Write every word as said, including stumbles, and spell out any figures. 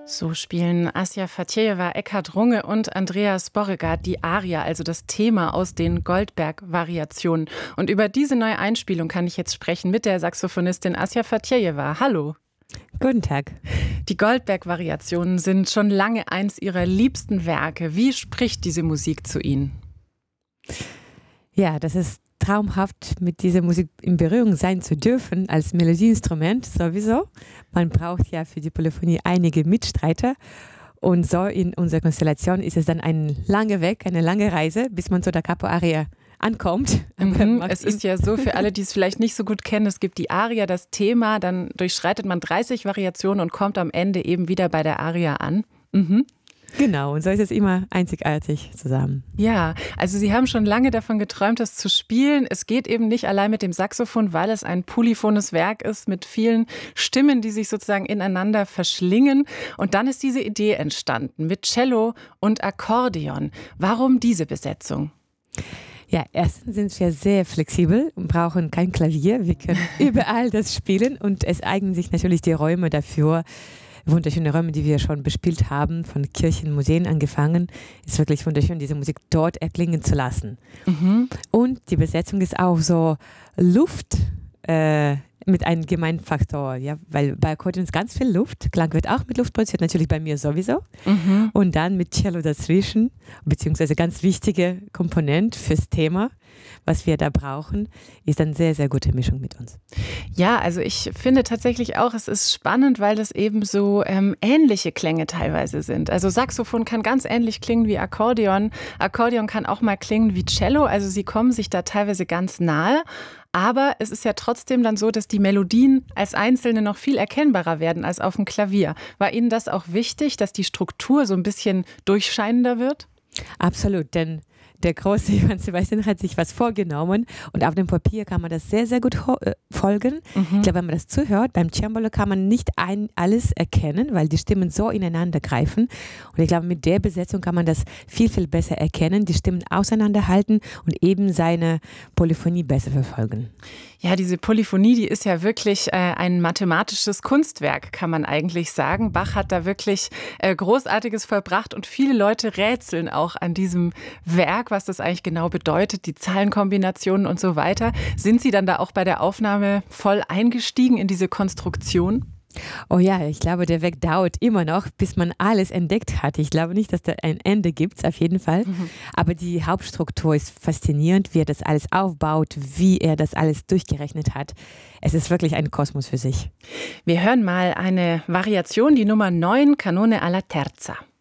So spielen Asja Fatjejeva, Eckhard Runge und Andreas Borregaard die Aria, also das Thema aus den Goldberg-Variationen. Und über diese neue Einspielung kann ich jetzt sprechen mit der Saxophonistin Asja Fatjejeva. Hallo. Guten Tag. Die Goldberg-Variationen sind schon lange eins Ihrer liebsten Werke. Wie spricht diese Musik zu Ihnen? Ja, das ist traumhaft, mit dieser Musik in Berührung sein zu dürfen, als Melodieinstrument sowieso. Man braucht ja für die Polyphonie einige Mitstreiter. Und so in unserer Konstellation ist es dann ein langer Weg, eine lange Reise, bis man zu der Capo-Aria ankommt. Mhm, es ist ja so, für alle, die es vielleicht nicht so gut kennen, es gibt die Aria, das Thema, dann durchschreitet man dreißig Variationen und kommt am Ende eben wieder bei der Aria an. Mhm. Genau, und so ist es immer einzigartig zusammen. Ja, also Sie haben schon lange davon geträumt, das zu spielen. Es geht eben nicht allein mit dem Saxophon, weil es ein polyphones Werk ist mit vielen Stimmen, die sich sozusagen ineinander verschlingen. Und dann ist diese Idee entstanden mit Cello und Akkordeon. Warum diese Besetzung? Ja, erstens sind wir sehr flexibel und brauchen kein Klavier. Wir können überall das spielen und es eignen sich natürlich die Räume dafür. Wunderschöne Räume, die wir schon bespielt haben, von Kirchen, Museen angefangen. Ist wirklich wunderschön, diese Musik dort erklingen zu lassen. Mhm. Und die Besetzung ist auch so Luft äh, mit einem Gemeinfaktor, ja, weil bei Akkordeon ist ganz viel Luft. Klang wird auch mit Luft produziert, natürlich bei mir sowieso. Mhm. Und dann mit Cello dazwischen, beziehungsweise ganz wichtige Komponent fürs Thema, was wir da brauchen, ist eine sehr, sehr gute Mischung mit uns. Ja, also ich finde tatsächlich auch, es ist spannend, weil das eben so ähm, ähnliche Klänge teilweise sind. Also Saxophon kann ganz ähnlich klingen wie Akkordeon. Akkordeon kann auch mal klingen wie Cello. Also sie kommen sich da teilweise ganz nahe. Aber es ist ja trotzdem dann so, dass die Melodien als einzelne noch viel erkennbarer werden als auf dem Klavier. War Ihnen das auch wichtig, dass die Struktur so ein bisschen durchscheinender wird? Absolut, denn der große Johann Sebastian hat sich was vorgenommen und auf dem Papier kann man das sehr, sehr gut ho- äh, folgen. Mhm. Ich glaube, wenn man das zuhört, beim Cembalo kann man nicht ein, alles erkennen, weil die Stimmen so ineinander greifen. Und ich glaube, mit der Besetzung kann man das viel, viel besser erkennen, die Stimmen auseinanderhalten und eben seine Polyphonie besser verfolgen. Ja, diese Polyphonie, die ist ja wirklich äh, ein mathematisches Kunstwerk, kann man eigentlich sagen. Bach hat da wirklich äh, Großartiges vollbracht und viele Leute rätseln auch an diesem Werk, was das eigentlich genau bedeutet, die Zahlenkombinationen und so weiter. Sind Sie dann da auch bei der Aufnahme voll eingestiegen in diese Konstruktion? Oh ja, ich glaube, der Weg dauert immer noch, bis man alles entdeckt hat. Ich glaube nicht, dass da ein Ende gibt, auf jeden Fall. Mhm. Aber die Hauptstruktur ist faszinierend, wie er das alles aufbaut, wie er das alles durchgerechnet hat. Es ist wirklich ein Kosmos für sich. Wir hören mal eine Variation, die Nummer neun, Canone alla Terza.